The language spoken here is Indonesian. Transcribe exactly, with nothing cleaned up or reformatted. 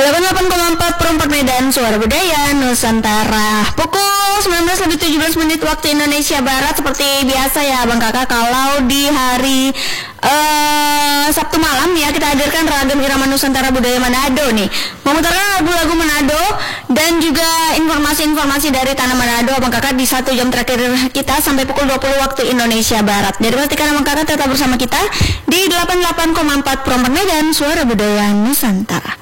delapan puluh delapan koma empat Perempat Medan, Suara Budaya Nusantara. Pukul sembilan belas lebih tujuh belas menit waktu Indonesia Barat. Seperti biasa ya Bang Kakak, kalau di hari uh, Sabtu malam ya kita hadirkan Ragam Irama Nusantara Budaya Manado nih, memutarkan lagu-lagu Manado dan juga informasi-informasi dari tanah Manado Bang Kakak di satu jam terakhir kita sampai pukul dua puluh waktu Indonesia Barat. Jadi pastikan Bang Kakak tetap bersama kita di delapan puluh delapan koma empat Perempat Medan, Suara Budaya Nusantara.